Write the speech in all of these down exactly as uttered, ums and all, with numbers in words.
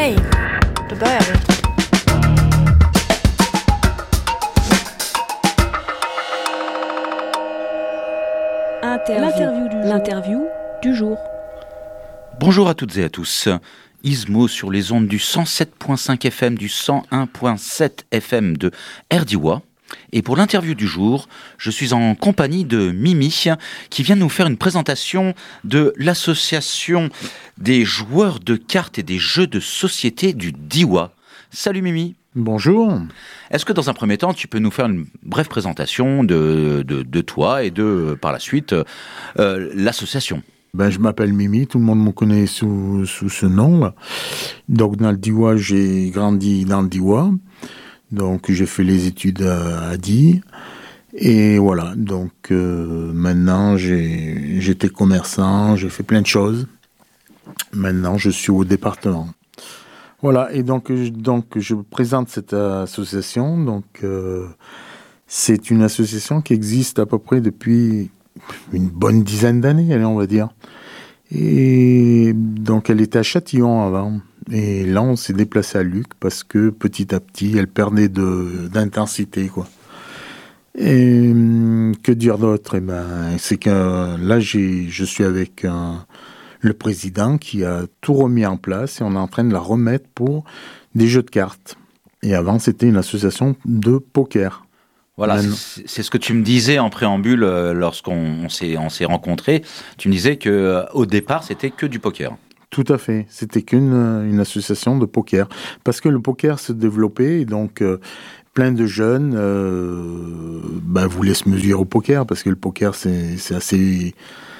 Hej, då börjar vi. L'interview du, L'interview du jour. Bonjour à toutes et à tous. Ismo sur les ondes du cent sept virgule cinq F M, du cent un virgule sept F M de Erdiwa. Et pour l'interview du jour, je suis en compagnie de Mimi, qui vient nous faire une présentation de l'association des joueurs de cartes et des jeux de société du Diwa. Salut Mimi. Bonjour. Est-ce que dans un premier temps, tu peux nous faire une brève présentation de, de, de toi et de, par la suite, euh, l'association ? Ben, je m'appelle Mimi, tout le monde me connaît sous, sous ce nom. Donc dans le Diwa, j'ai grandi dans le Diwa. Donc j'ai fait les études à, à Die. Et voilà, donc euh, maintenant j'ai, j'étais commerçant, j'ai fait plein de choses. Maintenant je suis au département. Voilà, et donc, donc je présente cette association. Donc, euh, c'est une association qui existe à peu près depuis une bonne dizaine d'années, allez, on va dire. Et donc, elle était à Châtillon avant. Et là, on s'est déplacé à Luc parce que petit à petit, elle perdait de, d'intensité, quoi. Et que dire d'autre ? Eh ben, c'est que là, j'ai, je suis avec un... le président qui a tout remis en place et on est en train de la remettre pour des jeux de cartes. Et avant, c'était une association de poker. Voilà, c'est, c'est ce que tu me disais en préambule euh, lorsqu'on on s'est, on s'est rencontrés. Tu me disais qu'au euh, départ, c'était que du poker. Tout à fait. C'était qu'une une association de poker. Parce que le poker se développait et donc euh, plein de jeunes euh, ben, voulaient se mesurer au poker parce que le poker, c'est, c'est assez...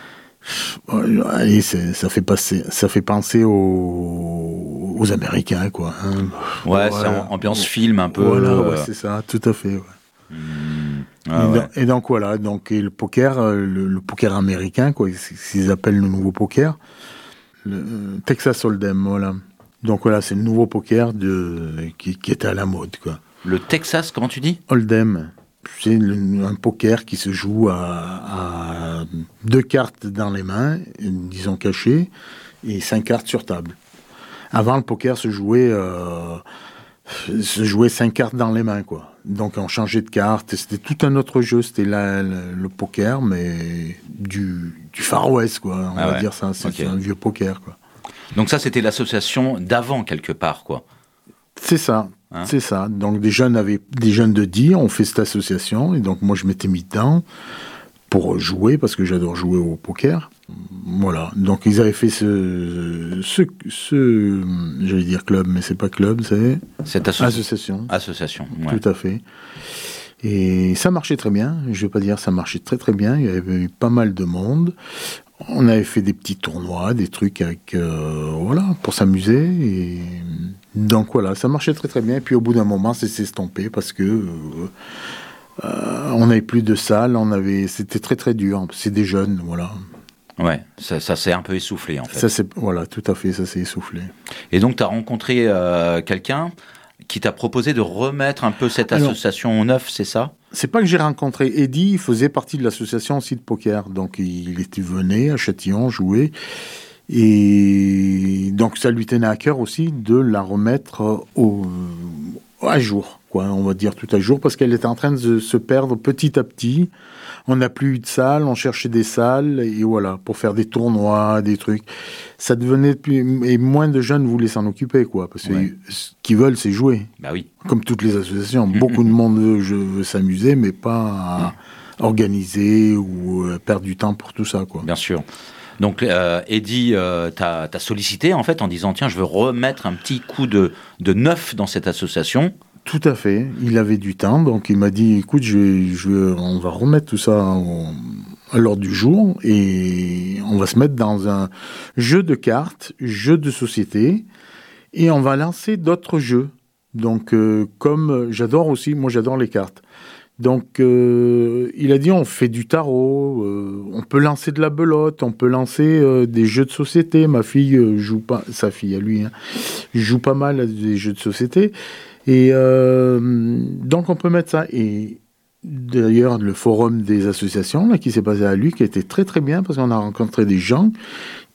Allez, c'est, ça fait passer, ça fait penser aux, aux Américains, quoi. Hein. Ouais, voilà. C'est ambiance film un peu. Voilà, euh... ouais, c'est ça, tout à fait. Ouais. Mmh. Ah, et, ouais. donc, et donc voilà, donc et le poker, le, le poker américain, quoi, c'est ce qu'ils appellent le nouveau poker, le Texas Hold'em, voilà. Donc voilà, c'est le nouveau poker de qui, qui était à la mode, quoi. Le Texas, comment tu dis ? Hold'em. C'est le, un poker qui se joue à, à deux cartes dans les mains, disons cachées, et cinq cartes sur table. Avant, le poker se jouait, euh, se jouait cinq cartes dans les mains, quoi. Donc, on changeait de cartes. C'était tout un autre jeu. C'était la, la, le poker, mais du, du Far West, quoi. On ah va ouais. dire ça. C'est okay. un vieux poker, quoi. Donc ça, c'était l'association d'avant, quelque part, quoi. C'est ça. Hein? C'est ça. Donc des jeunes avaient, des jeunes de Die ont fait cette association et donc moi je m'étais mis dedans pour jouer parce que j'adore jouer au poker. Voilà. Donc ils avaient fait ce, ce, ce j'allais dire club, mais c'est pas club, c'est cette asso- association. Association. Ouais. Tout à fait. Et ça marchait très bien. Je vais pas dire ça marchait très très bien. Il y avait eu pas mal de monde. On avait fait des petits tournois, des trucs avec euh, voilà pour s'amuser et donc voilà, ça marchait très très bien. Et puis au bout d'un moment, ça s'est estompé parce que euh, euh, on n'avait plus de salles, on avait, c'était très très dur. C'est des jeunes, voilà. Ouais, ça, ça s'est un peu essoufflé en fait. Ça c'est voilà, tout à fait, ça s'est essoufflé. Et donc tu as rencontré euh, quelqu'un qui t'a proposé de remettre un peu cette Alors, association au neuf, c'est ça ? C'est pas que j'ai rencontré Eddie, il faisait partie de l'association aussi de poker. Donc il était venu à Châtillon jouer. Et donc ça lui tenait à cœur aussi de la remettre au, à jour, quoi, on va dire tout à jour, parce qu'elle était en train de se perdre petit à petit. On n'a plus eu de salles, on cherchait des salles, et voilà, pour faire des tournois, des trucs. Ça devenait plus, et moins de jeunes voulaient s'en occuper, quoi, parce que ouais. Ce qu'ils veulent, c'est jouer. Bah oui. Comme toutes les associations. Beaucoup de monde veut, veut s'amuser, mais pas à organiser ou à perdre du temps pour tout ça, quoi. Bien sûr. Donc, euh, Eddie euh, t'a, t'a sollicité, en fait, en disant, tiens, je veux remettre un petit coup de, de neuf dans cette association. Tout à fait. Il avait du temps, donc il m'a dit, écoute, je vais, je vais, on va remettre tout ça en, à l'ordre du jour et on va se mettre dans un jeu de cartes, jeu de société, et on va lancer d'autres jeux. Donc, euh, comme j'adore aussi, moi j'adore les cartes. Donc, euh, il a dit, on fait du tarot, euh, on peut lancer de la belote, on peut lancer euh, des jeux de société. Ma fille euh, joue pas, sa fille à lui, hein, joue pas mal à des jeux de société. Et euh, donc, on peut mettre ça. Et d'ailleurs, le forum des associations là, qui s'est passé à lui, qui était très très bien, parce qu'on a rencontré des gens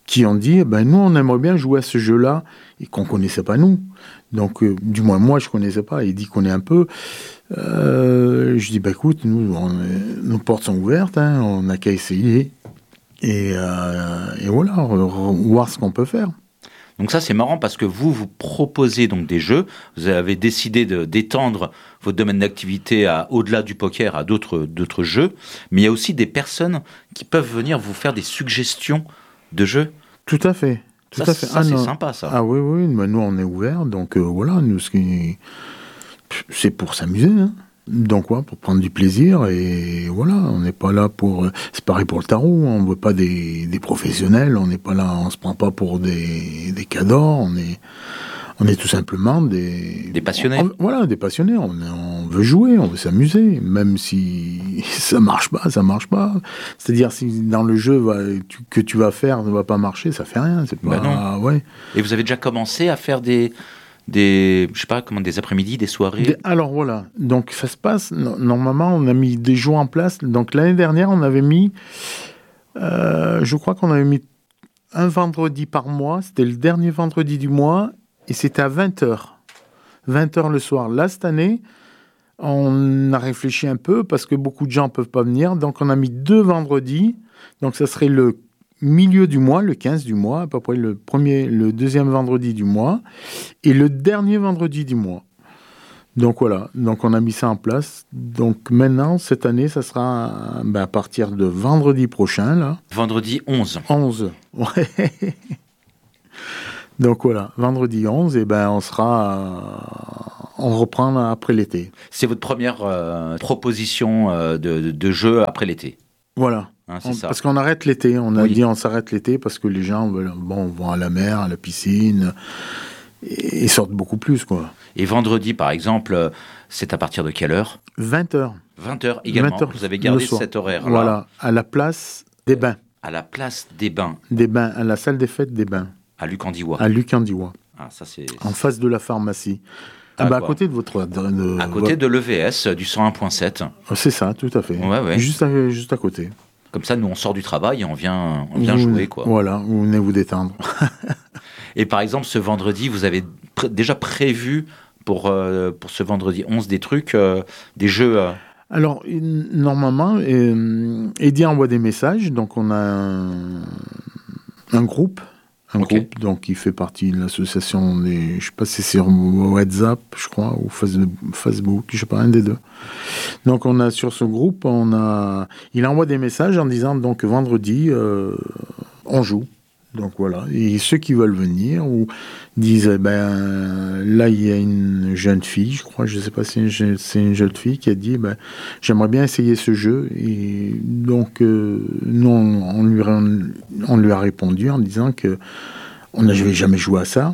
qui ont dit, ben nous, on aimerait bien jouer à ce jeu-là, et qu'on ne connaissait pas nous. Donc, euh, du moins, moi, je ne connaissais pas, il dit qu'on est un peu. Euh, je dis, ben écoute, nous, on, nos portes sont ouvertes, hein, on n'a qu'à essayer, et, euh, et voilà, voir ce qu'on peut faire. Donc ça, c'est marrant parce que vous, vous proposez donc des jeux. Vous avez décidé de, d'étendre votre domaine d'activité à, au-delà du poker à d'autres, d'autres jeux. Mais il y a aussi des personnes qui peuvent venir vous faire des suggestions de jeux. Tout à fait. Tout ça, à fait. ça ah, c'est non. sympa, ça. Ah oui, oui. Mais nous, on est ouverts. Donc euh, voilà, nous, ce qui... c'est pour s'amuser, hein. Donc, ouais, pour prendre du plaisir, et voilà, on n'est pas là pour... C'est pareil pour le tarot, on ne veut pas des, des professionnels, on n'est pas là, on ne se prend pas pour des, des cadors, on est, on est tout simplement des... Des passionnés. On, voilà, des passionnés, on, on veut jouer, on veut s'amuser, même si ça marche pas, ça marche pas. C'est-à-dire, si dans le jeu va, tu, que tu vas faire ne va pas marcher, ça fait rien, c'est pas... Ben non. Ouais. Et vous avez déjà commencé à faire des... Des, je sais pas, comment, des après-midi, des soirées. Des, alors voilà, donc ça se passe, no, normalement on a mis des jours en place, donc l'année dernière on avait mis, euh, je crois qu'on avait mis un vendredi par mois, c'était le dernier vendredi du mois, et c'était à vingt heures, vingt heures le soir. Là cette année, on a réfléchi un peu, parce que beaucoup de gens ne peuvent pas venir, donc on a mis deux vendredis, donc ça serait le milieu du mois, le quinze du mois, à peu près le premier, le deuxième vendredi du mois, et le dernier vendredi du mois. Donc voilà, donc on a mis ça en place. Donc maintenant, cette année, ça sera ben, à partir de vendredi prochain, là. Vendredi onze. onze, ouais. Donc voilà, vendredi onze, et ben on sera... On reprend après l'été. C'est votre première euh, proposition euh, de, de, de jeu après l'été. Voilà. Hein, c'est on, ça. Parce qu'on arrête l'été, on a oui. dit on s'arrête l'été parce que les gens veulent, bon, vont à la mer, à la piscine, et, et sortent beaucoup plus, quoi. Et vendredi, par exemple, c'est à partir de quelle heure ? vingt heures. vingt heures également. vingt heures Vous avez gardé cet horaire-là. Voilà, à la place des bains. À la place des bains. Des bains, à la salle des fêtes des bains. À Lucandiwa. À Lucandiwa. Ah, ça c'est... En face de la pharmacie. Ah bah à côté de votre... De, de, à côté votre... de l'E V S, du cent un point sept. C'est ça, tout à fait. Ouais, ouais. Juste, à, juste à côté. Comme ça, nous, on sort du travail et on vient, on vient vous, jouer, quoi. Voilà, vous venez vous détendre. Et par exemple, ce vendredi, vous avez pr- déjà prévu pour, euh, pour ce vendredi onze des trucs, euh, des jeux... Euh... Alors, normalement, euh, Eddie envoie des messages, donc on a un, un groupe, un okay. groupe donc qui fait partie de l'association des, je ne sais pas si c'est sur WhatsApp, je crois, ou Facebook, je ne sais pas, un des deux. Donc on a sur ce groupe, on a, il envoie des messages en disant donc vendredi, euh, on joue. Donc voilà, et ceux qui veulent venir ou disent, eh ben là il y a une jeune fille, je crois, je ne sais pas si c'est une, c'est une jeune fille qui a dit, ben j'aimerais bien essayer ce jeu, et donc euh, nous on, on, lui, on lui a répondu en disant que on n'avait jamais joué à ça,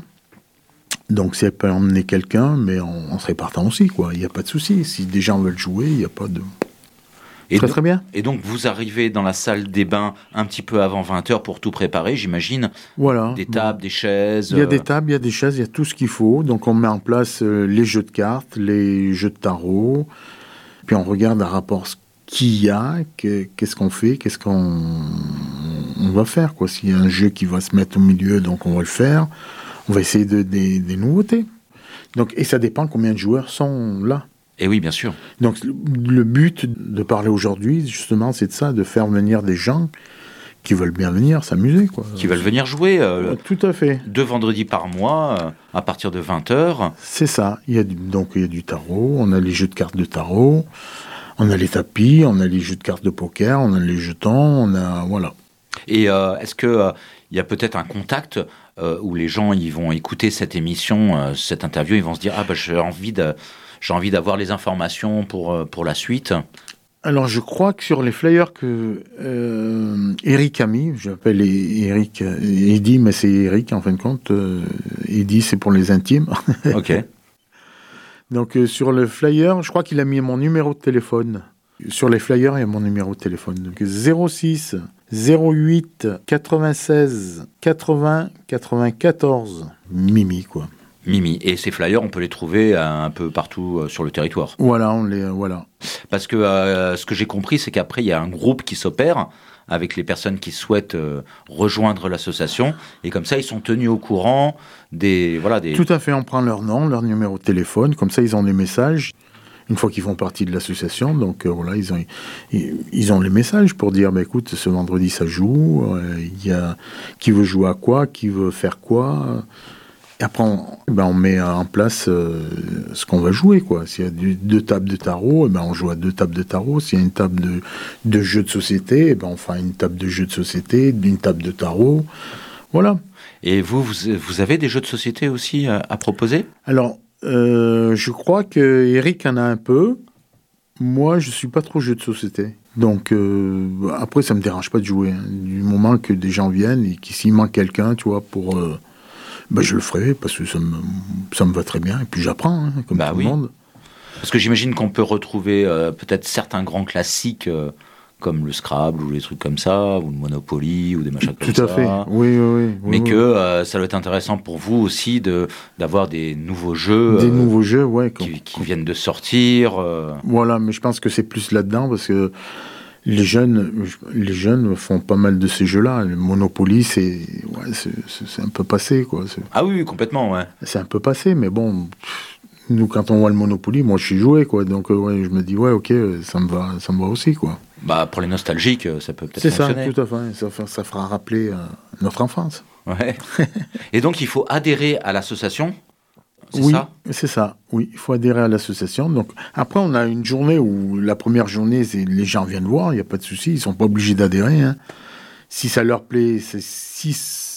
donc si elle peut emmener quelqu'un, mais on, on serait partant aussi, quoi, il n'y a pas de souci, si des gens veulent jouer, il n'y a pas de... Et très donc, très bien. Et donc vous arrivez dans la salle des bains un petit peu avant vingt heures pour tout préparer, j'imagine. Voilà. Des tables, bon. des chaises. Il y a des tables, il y a des chaises, il y a tout ce qu'il faut. Donc on met en place euh, les jeux de cartes, les jeux de tarot. Puis on regarde à rapport ce qu'il y a, que, qu'est-ce qu'on fait, qu'est-ce qu'on on va faire, quoi. S'il y a un jeu qui va se mettre au milieu, donc on va le faire. On va essayer de, des, des nouveautés. Donc, et ça dépend combien de joueurs sont là. Et oui, bien sûr. Donc, le but de parler aujourd'hui, justement, c'est de ça, de faire venir des gens qui veulent bien venir s'amuser, quoi. Qui veulent venir jouer. Euh, Tout à fait. Deux vendredis par mois, euh, à partir de vingt heures. C'est ça. Il y a du, donc, il y a du tarot, on a les jeux de cartes de tarot, on a les tapis, on a les jeux de cartes de poker, on a les jetons, on a... Voilà. Et euh, est-ce qu'il euh, y a peut-être un contact euh, où les gens ils vont écouter cette émission, euh, cette interview, ils vont se dire « Ah, bah, j'ai envie de... » J'ai envie d'avoir les informations pour, pour la suite. Alors, je crois que sur les flyers que euh, Eric a mis, j'appelle Eric, Eddy, mais c'est Eric en fin de compte. Euh, Eddy, c'est pour les intimes. Ok. Donc, euh, sur le flyer, je crois qu'il a mis mon numéro de téléphone. Sur les flyers, il y a mon numéro de téléphone. Donc, zéro six zéro huit quatre-vingt-seize quatre-vingts quatre-vingt-quatorze. Mimi, quoi. Mimi. Et ces flyers, on peut les trouver un peu partout euh, sur le territoire. Voilà, on les, voilà. Parce que euh, ce que j'ai compris, c'est qu'après, il y a un groupe qui s'opère avec les personnes qui souhaitent euh, rejoindre l'association. Et comme ça, ils sont tenus au courant des... Voilà, des... Tout à fait, on prend leur nom, leur numéro de téléphone, comme ça ils ont les messages, une fois qu'ils font partie de l'association. Donc euh, voilà, ils ont, ils, ils ont les messages pour dire, bah, écoute, ce vendredi ça joue, euh, il y a qui veut jouer à quoi, qui veut faire quoi. Et après, on, ben, on met en place euh, ce qu'on va jouer, quoi. S'il y a du, deux tables de tarot, eh ben, on joue à deux tables de tarot. S'il y a une table de, de jeux de société, eh ben, on fera une table de jeux de société, une table de tarot. Voilà. Et vous, vous, vous avez des jeux de société aussi à, à proposer ? Alors, euh, je crois que Eric en a un peu. Moi, je suis pas trop jeu de société. Donc, euh, après, ça me dérange pas de jouer. Hein. Du moment que des gens viennent et qu'il s'il manque quelqu'un, tu vois, pour... Euh, ben, je le ferai parce que ça me, ça me va très bien. Et puis j'apprends, hein, comme bah tout oui. le monde. Parce que j'imagine qu'on peut retrouver euh, peut-être certains grands classiques euh, comme le Scrabble ou les trucs comme ça, ou le Monopoly ou des machins comme ça. Tout à fait, oui, oui, oui. Mais oui, que oui. Euh, ça doit être intéressant pour vous aussi de, d'avoir des nouveaux jeux. Des euh, nouveaux jeux, ouais. qui, Comme, qui viennent de sortir. Euh... Voilà, mais je pense que c'est plus là-dedans parce que les jeunes, les jeunes font pas mal de ces jeux-là. Le Monopoly, c'est, ouais, c'est, c'est, c'est un peu passé, quoi. C'est, Ah oui, oui, complètement, ouais. c'est un peu passé, mais bon, pff, nous, quand on voit le Monopoly, moi, je suis joué, quoi. Donc, euh, ouais, je me dis, ouais, ok, ça me va, ça me va aussi, quoi. Bah, pour les nostalgiques, ça peut peut-être C'est ça, fonctionner. tout à fait. Ça, fa- ça fera rappeler euh, notre enfance. Ouais. Et donc, il faut adhérer à l'association, c'est oui, ça ? c'est ça. Oui, il faut adhérer à l'association. Donc après, on a une journée où la première journée, c'est les gens viennent voir, il n'y a pas de souci, ils sont pas obligés d'adhérer. Hein. Si ça leur plaît, c'est, si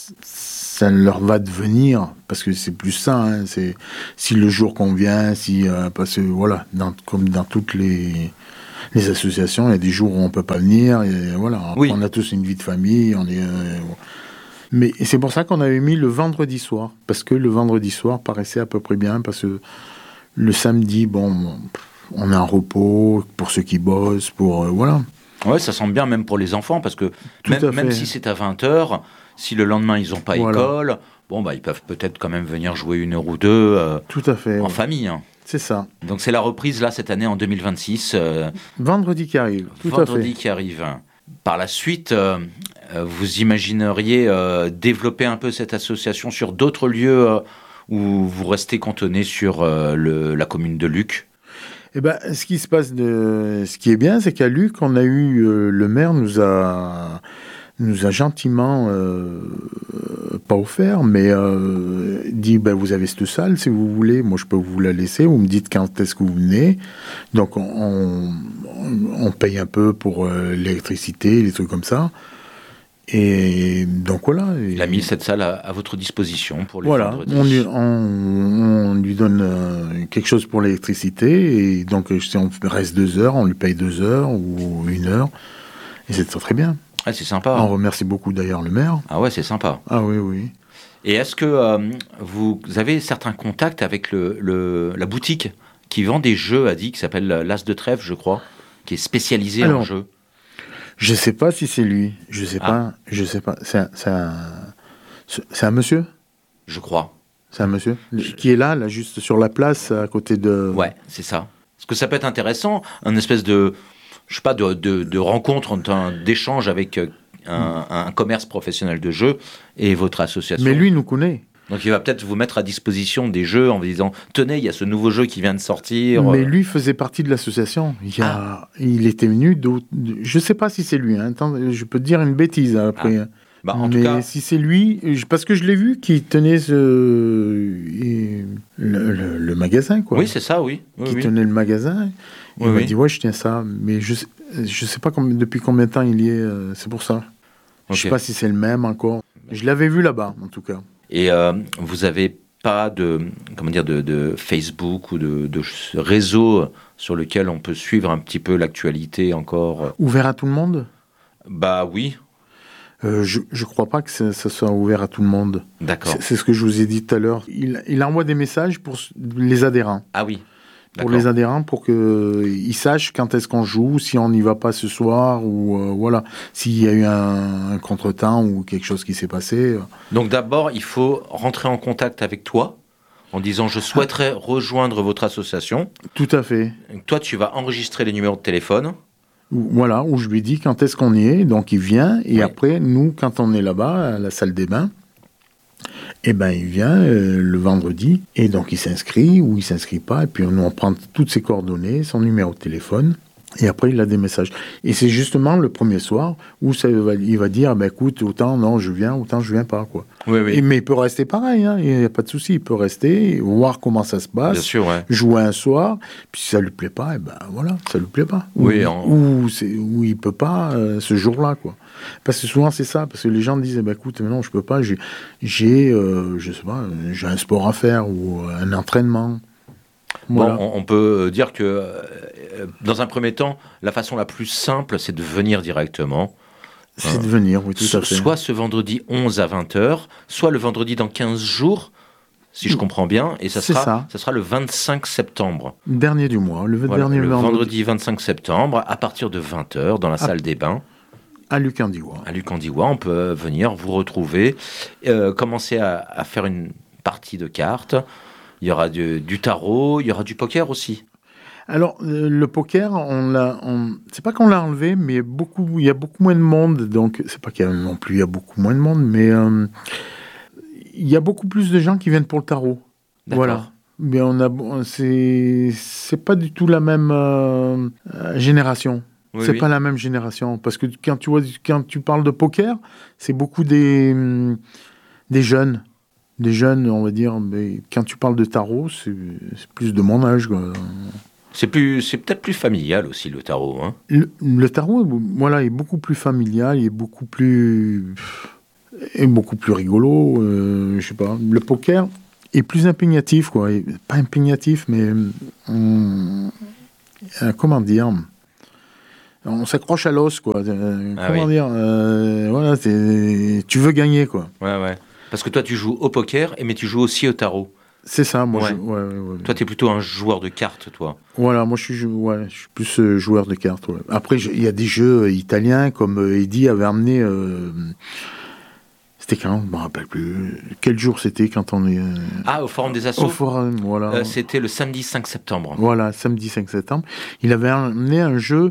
ça leur va de venir, parce que c'est plus ça. Hein, c'est si le jour convient, si euh, parce que voilà, dans, comme dans toutes les les associations, il y a des jours où on peut pas venir. Et voilà, après, Oui. on a tous une vie de famille, on est. Euh, Mais c'est pour ça qu'on avait mis le vendredi soir, parce que le vendredi soir paraissait à peu près bien, parce que le samedi, bon, on est en repos, pour ceux qui bossent, pour... Euh, voilà. Ouais, ça semble bien même pour les enfants, parce que Tout même, à même fait. si c'est à vingt heures, si le lendemain ils n'ont pas Voilà. école, bon, bah, ils peuvent peut-être quand même venir jouer une heure ou deux euh, Tout à fait. en ouais. famille. Hein. C'est ça. Donc c'est la reprise là cette année en deux mille vingt-six. Euh, Vendredi qui arrive, tout vendredi à fait. qui arrive. Par la suite, euh, euh, vous imagineriez euh, développer un peu cette association sur d'autres lieux euh, où vous restez cantonné sur euh, le, la commune de Luc ? Eh ben, ce qui se passe, de... ce qui est bien, c'est qu'à Luc, on a eu euh, le maire nous a nous a gentiment euh, pas offert, mais euh, dit ben vous avez cette salle si vous voulez, moi je peux vous la laisser. Vous me dites quand est-ce que vous venez. Donc on, on, on paye un peu pour euh, l'électricité, les trucs comme ça. Et donc voilà. Il a mis cette salle à, à votre disposition pour les Voilà, vendredis. on lui, on, on lui donne euh, quelque chose pour l'électricité, et donc euh, si on reste deux heures, on lui paye deux heures ou une heure, et c'est très, très bien. Ah, c'est sympa. On remercie beaucoup d'ailleurs le maire. Ah ouais, c'est sympa. Ah oui, oui. Et est-ce que euh, vous avez certains contacts avec le, le, la boutique qui vend des jeux à dix, qui s'appelle l'As de Trèfle, je crois, qui est spécialisée Alors, en jeux? Je sais pas si c'est lui, je sais Ah. pas, je sais pas. C'est un, c'est un, c'est un monsieur Je crois. C'est un monsieur qui est là, là, juste sur la place, à côté de... Ouais, c'est ça. Parce que ça peut être intéressant, un espèce de, je sais pas, de, de, de rencontre, un- d'échange avec un, un commerce professionnel de jeux et votre association. Mais lui nous connaît. Donc il va peut-être vous mettre à disposition des jeux en vous disant « Tenez, il y a ce nouveau jeu qui vient de sortir. » Mais lui faisait partie de l'association. Il, y a, il était venu d'autres... Je sais pas si c'est lui. Hein. Attends, je peux te dire une bêtise après. Ah. Bah, en Mais tout cas, si c'est lui, je- parce que je l'ai vu qui tenait ce, le, le- le magasin, quoi. oui, c'est ça, oui. oui, Qui oui. tenait le magasin. Il Oui, m'a oui. dit, ouais, je tiens ça. Mais je sais, je sais pas combien- depuis combien de temps il y est. euh, c'est pour ça. Je sais Ok. pas si c'est le même encore. Je l'avais vu là-bas, en tout cas. Et euh, vous avez pas de, comment dire, de, de Facebook ou de, de réseau sur lequel on peut suivre un petit peu l'actualité encore? Ouvert à tout le monde Bah oui, Euh, je, je crois pas que ça, ça soit ouvert à tout le monde. d'accord. C'est, c'est ce que je vous ai dit tout à l'heure. Il, il envoie des messages pour s- les adhérents. Ah oui, Pour d'accord. les adhérents, pour qu'ils sachent quand est-ce qu'on joue, si on n'y va pas ce soir, ou euh, voilà. S'il y a eu un, un contretemps ou quelque chose qui s'est passé. euh. Donc d'abord, il faut rentrer en contact avec toi en disant je souhaiterais rejoindre votre association. Tout à fait. Donc, toi, tu vas enregistrer les numéros de téléphone Où, voilà, où je lui dis quand est-ce qu'on y est. Donc il vient, et oui. après, nous, quand on est là-bas, à la salle des bains, eh ben, il vient euh, le vendredi, et donc il s'inscrit ou il s'inscrit pas, et puis nous, on prend toutes ses coordonnées, son numéro de téléphone, et après, il a des messages. Et c'est justement le premier soir où ça va, il va dire, ben, écoute, autant non, je viens, autant je viens pas, quoi. Oui, oui. Et, mais il peut rester pareil, hein, il n'y a pas de souci, il peut rester, voir comment ça se passe, Bien sûr, ouais. jouer un soir, puis si ça lui plaît pas, et ben voilà, ça lui plaît pas. Oui, ou, en... ou, c'est, ou il peut pas euh, ce jour-là, quoi. Parce que souvent c'est ça, parce que les gens disent, eh ben, écoute, non, je peux pas, j'ai, j'ai euh, je sais pas, j'ai un sport à faire ou un entraînement. Voilà. Bon, on, on peut dire que, euh, dans un premier temps, la façon la plus simple, c'est de venir directement. C'est de venir, oui, tout à fait. Soit ce vendredi onze à vingt heures, soit le vendredi dans quinze jours, si je comprends bien, et ça sera, ça. ça sera le vingt-cinq septembre. Dernier du mois, le, voilà, dernier le vendredi. vendredi vingt-cinq septembre, à partir de vingt heures, dans la ah. salle des bains. À Lucandiwa. À Lucandiwa, on peut venir vous retrouver, euh, commencer à, à faire une partie de cartes. Il y aura du, du tarot, il y aura du poker aussi. Alors, euh, le poker, on l'a, on, c'est pas qu'on l'a enlevé, mais beaucoup, il y a beaucoup moins de monde. Donc, c'est pas qu'il y a non plus il y a beaucoup moins de monde, mais euh, il y a beaucoup plus de gens qui viennent pour le tarot. D'accord. Voilà. Mais on a, c'est, c'est pas du tout la même euh, génération. Oui, c'est oui. pas la même génération. Parce que quand tu vois, quand tu parles de poker, c'est beaucoup des, des jeunes. Des jeunes, on va dire. Mais quand tu parles de tarot, c'est, c'est plus de mon âge, quoi. C'est, plus, c'est peut-être plus familial aussi, le tarot. Hein. Le, le tarot, voilà, est beaucoup plus familial, il est beaucoup plus, est beaucoup plus rigolo. Euh, je sais pas. Le poker est plus impugnatif, quoi. Pas impugnatif, mais euh, euh, comment dire. On s'accroche à l'os, quoi. Euh, ah comment oui. dire euh, voilà, c'est, tu veux gagner, quoi. Ouais, ouais. Parce que toi, tu joues au poker, mais tu joues aussi au tarot. C'est ça, moi. Ouais. Je, ouais, ouais, ouais. Toi, tu es plutôt un joueur de cartes, toi. Voilà, moi, je suis, ouais, je suis plus euh, joueur de cartes. Ouais. Après, il y a des jeux euh, italiens, comme euh, Eddie avait amené... Euh, c'était quand ? Je ne me rappelle plus. Quel jour c'était quand on est... Euh, ah, au Forum des Assos ? Au Forum, voilà. Euh, c'était le samedi cinq septembre. Voilà, samedi cinq septembre. Il avait amené un jeu...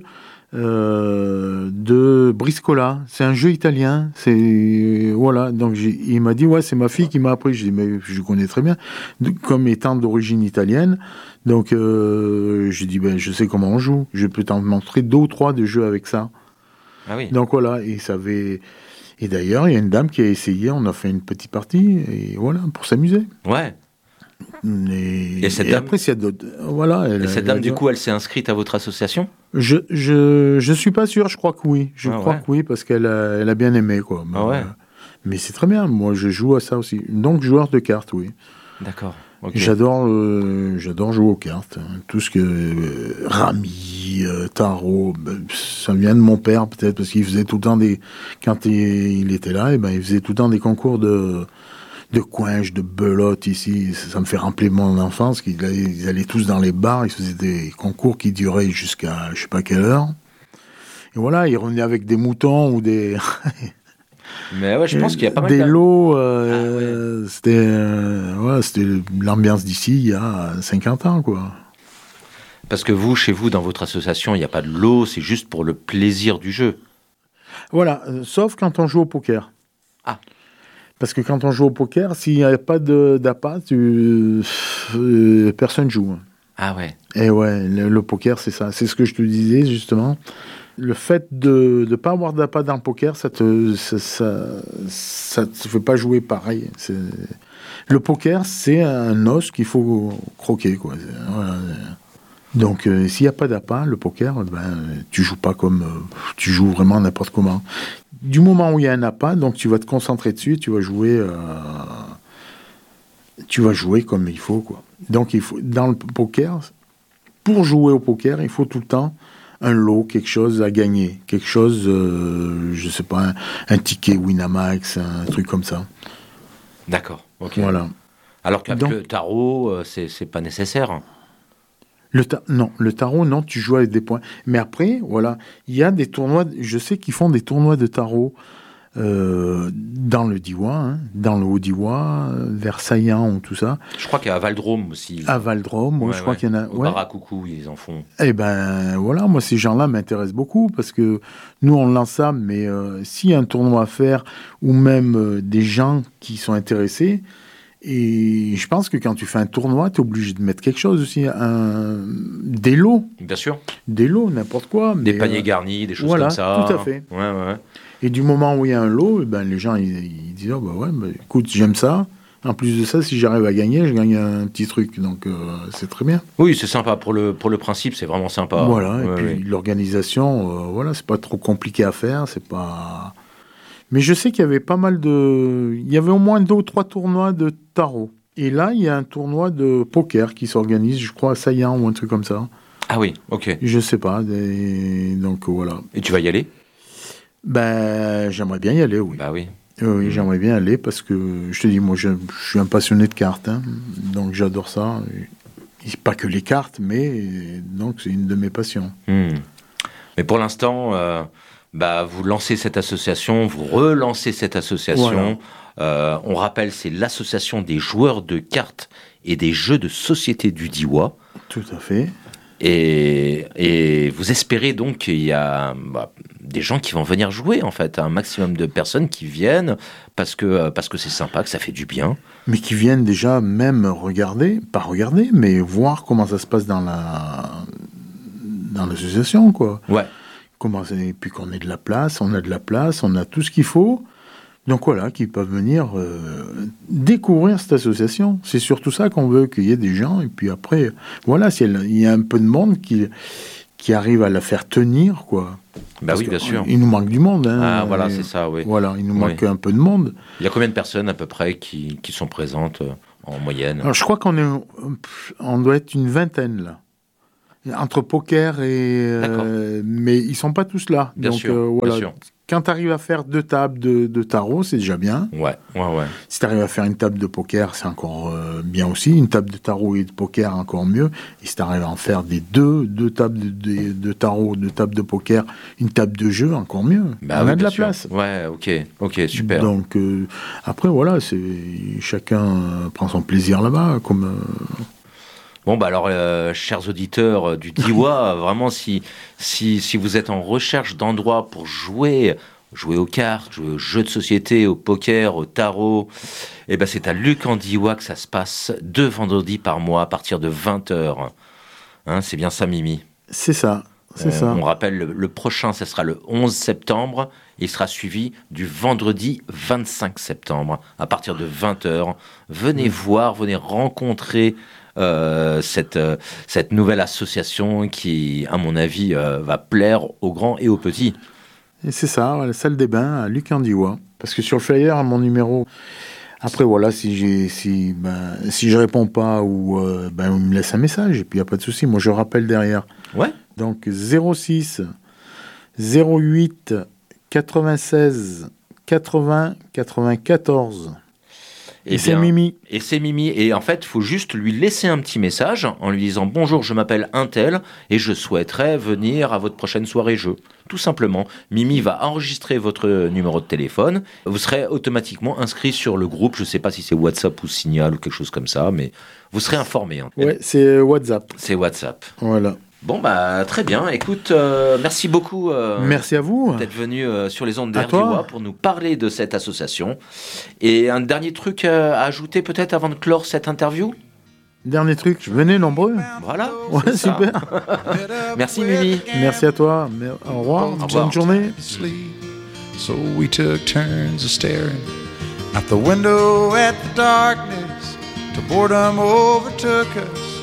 Euh, de Briscola, c'est un jeu italien, c'est voilà, donc j'ai, il m'a dit ouais c'est ma fille qui m'a appris, j'ai dit mais je connais très bien, de, comme étant d'origine italienne, donc euh, j'ai dit ben je sais comment on joue, je peux t'en montrer deux ou trois de jeux avec ça. Ah oui. Donc voilà, et ça avait, et d'ailleurs il y a une dame qui a essayé, on a fait une petite partie et voilà pour s'amuser. Ouais. Et, et, cette et dame, après, s'il y a d'autres, voilà. Elle, et cette dame, elle, du coup, elle s'est inscrite à votre association ? Je je je suis pas sûr. Je crois que oui. Je ah crois ouais. que oui parce qu'elle a, elle a bien aimé, quoi. Mais, ah ouais. euh, mais c'est très bien. Moi, je joue à ça aussi. Donc, joueur de cartes, oui. D'accord. Okay. J'adore euh, j'adore jouer aux cartes. Tout ce que euh, rami, euh, tarot, ça vient de mon père peut-être parce qu'il faisait tout le temps des quand il, il était là, et ben il faisait tout le temps des concours de de coinges, de belote ici, ça me fait rappeler mon enfance, qu'ils allaient, ils allaient tous dans les bars, ils faisaient des concours qui duraient jusqu'à je sais pas quelle heure. Et voilà, ils revenaient avec des moutons ou des... Mais ouais, je pense qu'il y a pas mal des de... lots, euh, ah ouais. c'était, euh, ouais, c'était l'ambiance d'ici il y a cinquante ans, quoi. Parce que vous, chez vous, dans votre association, il n'y a pas de lot, c'est juste pour le plaisir du jeu. Voilà, euh, sauf quand on joue au poker. Ah. Parce que quand on joue au poker, s'il n'y a pas de, d'appât, tu, euh, personne joue. Ah ouais. Et ouais, le, le poker, c'est ça. C'est ce que je te disais, justement. Le fait de ne pas avoir d'appât dans le poker, ça te ça, ça, ça te fait pas jouer pareil. C'est... Le poker, c'est un os qu'il faut croquer, quoi. Voilà. Donc, euh, s'il n'y a pas d'appât, le poker, ben, tu joues pas comme... Euh, tu joues vraiment n'importe comment. Du moment où il y a un appât, donc tu vas te concentrer dessus, tu vas jouer, euh, tu vas jouer comme il faut, quoi. Donc il faut dans le poker, pour jouer au poker, il faut tout le temps un lot, quelque chose à gagner, quelque chose, euh, je sais pas, un, un ticket Winamax, un truc comme ça. D'accord. Ok. Voilà. Alors qu'avec donc, le tarot, euh, c'est c'est pas nécessaire. Le ta- non, le tarot, non, tu joues avec des points. Mais après, voilà, il y a des tournois, je sais qu'ils font des tournois de tarot euh, dans le Diois, hein, dans le Haut-Diois, vers Saillant ou tout ça. Je crois qu'il y a à Val-Drôme aussi. À Val-Drôme, ouais, je crois ouais. qu'il y en a. Au Ouais. Baracoucou, ils en font. Eh ben voilà, moi ces gens-là m'intéressent beaucoup parce que nous on lance ça, mais euh, s'il y a un tournoi à faire ou même euh, des gens qui sont intéressés, et je pense que quand tu fais un tournoi, tu es obligé de mettre quelque chose aussi, un, des lots. Bien sûr. Des lots, n'importe quoi. Des mais, paniers euh, garnis, des choses voilà, comme ça. tout à fait. Ouais, ouais. Et du moment où il y a un lot, eh ben, les gens ils, ils disent oh, bah ouais, bah, écoute, j'aime ça. En plus de ça, si j'arrive à gagner, je gagne un petit truc. Donc, euh, c'est très bien. Oui, c'est sympa. Pour le, pour le principe, c'est vraiment sympa. Voilà. Ouais, et puis, ouais. l'organisation, euh, voilà, c'est pas trop compliqué à faire. C'est pas... Mais je sais qu'il y avait pas mal de... Il y avait au moins deux ou trois tournois de tarot. Et là, il y a un tournoi de poker qui s'organise, je crois, à Saillant ou un truc comme ça. Ah oui, ok. Je sais pas. Et... Donc, voilà. Et tu vas y aller? Ben, j'aimerais bien y aller, oui. Bah oui. Oui, j'aimerais bien aller parce que, je te dis, moi, je, je suis un passionné de cartes, hein, donc j'adore ça. Et pas que les cartes, mais donc c'est une de mes passions. Hmm. Mais pour l'instant, euh, bah, vous lancez cette association, vous relancez cette association. Voilà. Euh, on rappelle, c'est l'association des joueurs de cartes et des jeux de société du Diois. Tout à fait. Et, et vous espérez donc qu'il y a bah, des gens qui vont venir jouer, en fait, un maximum de personnes qui viennent parce que, parce que c'est sympa, que ça fait du bien. Mais qui viennent déjà même regarder, pas regarder, mais voir comment ça se passe dans la dans l'association, quoi. Ouais. Comment c'est, et puis qu'on ait de la place, on a de la place, on a tout ce qu'il faut. Donc voilà, qui peuvent venir euh, découvrir cette association. C'est surtout ça qu'on veut, qu'il y ait des gens. Et puis après, voilà, s'il y a un peu de monde qui, qui arrive à la faire tenir, quoi. Bah Parce oui, bien sûr. Il nous manque du monde. Hein, Ah voilà, et, c'est ça, oui. Voilà, il nous manque Oui. un peu de monde. Il y a combien de personnes à peu près qui, qui sont présentes euh, en moyenne? Alors je crois qu'on est, on doit être une vingtaine là. Entre poker et... Euh, mais ils sont pas tous là. Bien Donc, sûr, euh, voilà. bien sûr. Quand tu arrives à faire deux tables de, de tarot, c'est déjà bien. Ouais, ouais, ouais. Si tu arrives à faire une table de poker, c'est encore euh, bien aussi. Une table de tarot et de poker, encore mieux. Et si tu arrives à en faire des deux, deux tables de, de, de tarot, deux tables de poker, une table de jeu, encore mieux. Bah On oui, a de bien la sûr. place. Ouais, ok, ok, super. Donc, euh, après, voilà, c'est, chacun euh, prend son plaisir là-bas, comme... Euh, Bon, bah alors, euh, chers auditeurs euh, du Diois, vraiment, si, si, si vous êtes en recherche d'endroits pour jouer, jouer aux cartes, jouer aux jeux de société, au poker, au tarot, eh ben, c'est à Luc en Diois que ça se passe deux vendredis par mois à partir de vingt heures. Hein, c'est bien ça, Mimi? c'est ça, c'est on, ça. On rappelle, le, le prochain, ce sera le onze septembre. Et il sera suivi du vendredi vingt-cinq septembre à partir de vingt heures. Venez mmh. voir, venez rencontrer Euh, cette, euh, cette nouvelle association qui, à mon avis, euh, va plaire aux grands et aux petits. Et c'est ça, la salle des bains à Luc en Diois. Parce que sur le flyer, mon numéro... Après, voilà, si, j'ai, si, ben, si je réponds pas, ou euh, ben, on me laisse un message, et puis il n'y a pas de souci. Moi, je rappelle derrière. Ouais. Donc, zéro six zéro huit quatre-vingt-seize quatre-vingts quatre-vingt-quatorze. Et, et c'est Mimi. Et c'est Mimi. Et en fait, il faut juste lui laisser un petit message en lui disant « Bonjour, je m'appelle Untel et je souhaiterais venir à votre prochaine soirée jeu. » Tout simplement. Mimi va enregistrer votre numéro de téléphone. Vous serez automatiquement inscrit sur le groupe. Je ne sais pas si c'est WhatsApp ou Signal ou quelque chose comme ça, mais vous serez informé. Hein. Ouais, c'est WhatsApp. C'est WhatsApp. Voilà. Bon, bah, très bien. Écoute, euh, merci beaucoup. Euh, merci à vous. D'être venu euh, sur les ondes d'R D I W A pour nous parler de cette association. Et un dernier truc euh, à ajouter peut-être avant de clore cette interview? Dernier truc, venez nombreux. Voilà. Ouais, super. Merci Mimi. Merci à toi. Au revoir. Au revoir. Bonne journée. So we took turns of staring out the window at the darkness till boredom overtook us.